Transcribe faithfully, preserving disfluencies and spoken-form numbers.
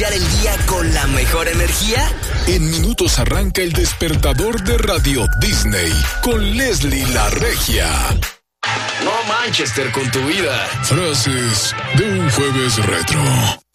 el día con la mejor energía. En minutos arranca el despertador de Radio Disney con Leslie la Regia. No Manchester con tu vida. Frases de un jueves retro.